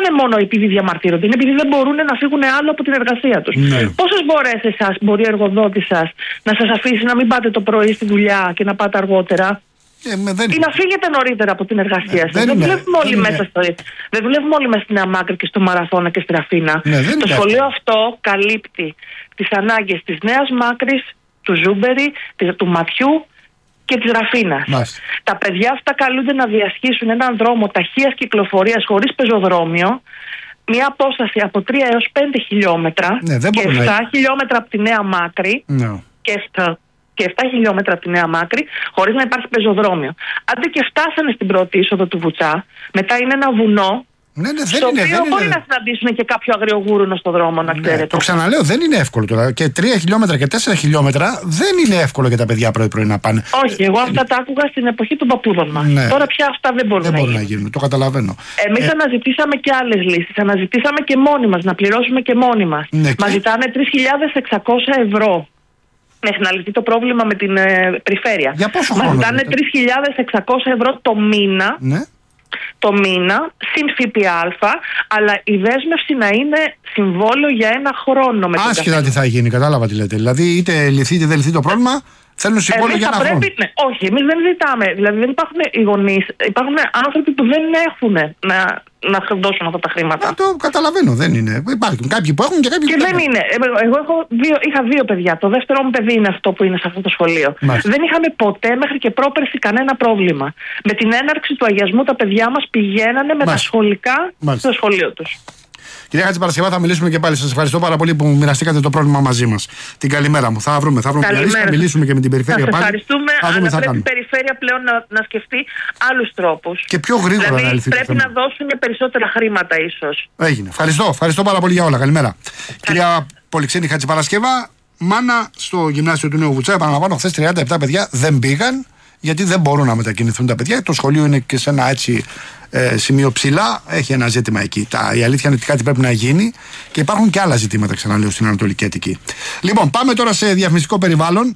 μόνο επειδή διαμαρτύρονται, είναι επειδή δεν μπορούν να φύγουν άλλο από την εργασία τους. Ναι. Πόσες φορές μπορεί ο εργοδότης σας να σας αφήσει να μην πάτε το πρωί στη δουλειά και να πάτε αργότερα? Ή να φύγετε νωρίτερα από την εργασία σας. Δεν δουλεύουμε όλοι μέσα στη Νέα Μάκρη και στο Μαραθώνα και στη Ραφίνα. Το σχολείο αυτό καλύπτει τις ανάγκες της Νέας Μάκρης, του Ζούμπερη, του Ματιού και της Ραφίνας. Τα παιδιά αυτά καλούνται να διασχίσουν έναν δρόμο ταχείας κυκλοφορίας χωρίς πεζοδρόμιο, μια απόσταση από 3 έως 5 χιλιόμετρα και 7 χιλιόμετρα από τη Νέα Μάκρη και 7 χιλιόμετρα από τη Νέα Μάκρη, χωρίς να υπάρχει πεζοδρόμιο. Άντε και φτάσανε στην πρώτη είσοδο του Βουτσά, μετά είναι ένα βουνό. Στο οποίο μπορεί να συναντήσουν και κάποιο αγριογούρουνο στον δρόμο, να ξέρετε. Το ξαναλέω, δεν είναι εύκολο τώρα. Και 3 χιλιόμετρα και 4 χιλιόμετρα δεν είναι εύκολο για τα παιδιά πρωί-πρωί να πάνε. Όχι, εγώ αυτά τα άκουγα στην εποχή των παππούδων μας. Τώρα πια αυτά δεν μπορούν να γίνουν. Το καταλαβαίνω. Εμείς αναζητήσαμε και άλλες λύσεις. Αναζητήσαμε και μόνοι μας, να πληρώσουμε και μόνοι μας. Μας ζητάνε 3.600 ευρώ μέχρι να λυθεί το πρόβλημα με την περιφέρεια. Για πόσο χρόνο? Μας ζητάνε 3.600 ευρώ το μήνα. Το μήνα, συν ΦΠΑ, αλλά η δέσμευση να είναι συμβόλαιο για 1 χρόνο. Άσχετα τι θα γίνει, κατάλαβα τι λέτε. Δηλαδή, είτε λυθεί είτε δεν λυθεί το πρόβλημα, θέλουν συμβόλαιο για 1 χρόνο. Όχι, εμείς δεν ζητάμε. Δηλαδή, δεν υπάρχουν οι γονείς, υπάρχουν άνθρωποι που δεν έχουν να δώσουν αυτά τα χρήματα. Το καταλαβαίνω, δεν είναι. Υπάρχουν κάποιοι που έχουν και κάποιοι που δεν είναι. Εγώ είχα 2 παιδιά. Το δεύτερο μου παιδί είναι αυτό που είναι σε αυτό το σχολείο. Δεν είχαμε ποτέ μέχρι και πρόπερση κανένα πρόβλημα. Με την έναρξη του αγιασμού τα παιδιά μας πηγαίνανε με τα σχολικά στο σχολείο τους. Κυρία Χατζηπαρασκευά, θα μιλήσουμε και πάλι. Σας ευχαριστώ πάρα πολύ που μοιραστήκατε το πρόβλημα μαζί μας. Την καλημέρα μου. Θα βρούμε μια λύση. Θα μιλήσουμε και με την περιφέρεια πάλι. Ευχαριστούμε. Αλλά πρέπει η περιφέρεια πλέον να σκεφτεί άλλους τρόπους. Και πιο γρήγορα να λυθεί. Πρέπει να δώσουν περισσότερα χρήματα, ίσως. Έγινε. Ευχαριστώ πάρα πολύ για όλα. Καλημέρα. Κυρία Πολυξένη Χατζηπαρασκευά, μάνα στο γυμνάσιο του Νέου Βουτσά. Επαναλαμβάνω, χθες 37 παιδιά δεν πήγαν γιατί δεν μπορούν να μετακινηθούν τα παιδιά. Το σχολείο είναι και σε ένα έτσι σημείο ψηλά, έχει ένα ζήτημα εκεί. Η αλήθεια είναι ότι κάτι πρέπει να γίνει και υπάρχουν και άλλα ζητήματα, ξαναλέω, στην Ανατολική Αττική. Λοιπόν, πάμε τώρα σε διαφημιστικό περιβάλλον.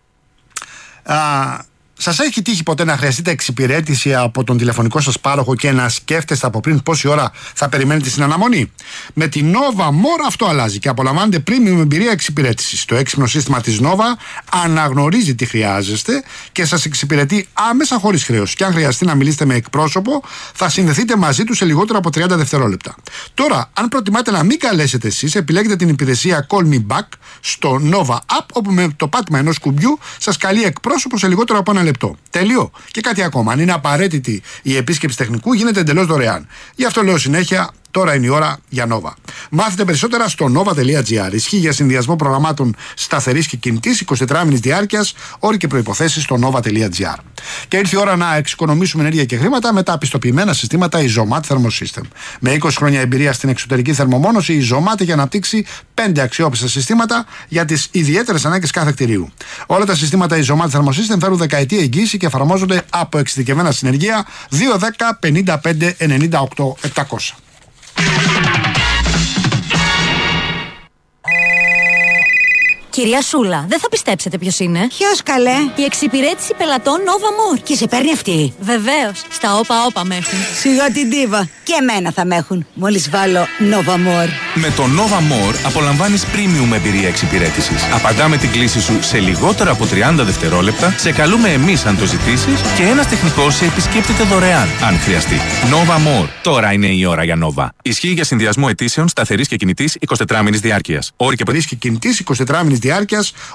Σας έχει τύχει ποτέ να χρειαστείτε εξυπηρέτηση από τον τηλεφωνικό σας πάροχο και να σκέφτεστε από πριν πόση ώρα θα περιμένετε στην αναμονή? Με την Nova More αυτό αλλάζει και απολαμβάνετε premium εμπειρία εξυπηρέτησης. Το έξυπνο σύστημα της Nova αναγνωρίζει τι χρειάζεστε και σας εξυπηρετεί άμεσα χωρίς χρέος. Και αν χρειαστεί να μιλήσετε με εκπρόσωπο, θα συνδεθείτε μαζί του σε λιγότερο από 30 δευτερόλεπτα. Τώρα, αν προτιμάτε να μην καλέσετε εσείς, επιλέγετε την υπηρεσία Call Me Back στο Nova App, όπου με το πάτημα ενός κουμπιού σας καλεί εκπρόσωπο σε λιγότερο από 1 λεπτό. Τέλειο. Και κάτι ακόμα. Αν είναι απαραίτητη η επίσκεψη τεχνικού, γίνεται εντελώς δωρεάν. Γι' αυτό λέω συνέχεια, τώρα είναι η ώρα για Nova. Μάθετε περισσότερα στο nova.gr. Ισχύει για συνδυασμό προγραμμάτων σταθερής και κινητής 24μηνης διάρκειας, όροι και προϋποθέσεις στο nova.gr. Και ήρθε η ώρα να εξοικονομήσουμε ενέργεια και χρήματα με τα πιστοποιημένα συστήματα Isomat Thermosystem. Με 20 χρόνια εμπειρία στην εξωτερική θερμομόνωση, η Isomat έχει αναπτύξει 5 αξιόπιστα συστήματα για τις ιδιαίτερες ανάγκες κάθε κτηρίου. Όλα τα συστήματα Isomat Thermosystem φέρουν δεκαετία εγγύηση και εφαρμόζονται από εξειδικευμένα συνεργεία 210 55 98 700. Κυρία Σούλα, δεν θα πιστέψετε ποιος είναι. Ποιος, καλέ? Η εξυπηρέτηση πελατών Nova More. Και σε παίρνει αυτή? Βεβαίως, στα όπα με έχουν. Σιγά την ντίβα. Και εμένα θα με έχουν, μόλις βάλω Nova More. Με το Nova More απολαμβάνεις premium εμπειρία εξυπηρέτησης. Απαντάμε την κλήση σου σε λιγότερα από 30 δευτερόλεπτα, σε καλούμε εμείς αν το ζητήσεις και ένας τεχνικός σε επισκέπτεται δωρεάν, αν χρειαστεί. Nova More. Τώρα είναι η ώρα για Nova. Ισχύει για συνδυασμό αιτήσεων σταθερής και κινητής 24μηνης διάρκειας. Όροι και κινητής 24μηνης διάρκειας,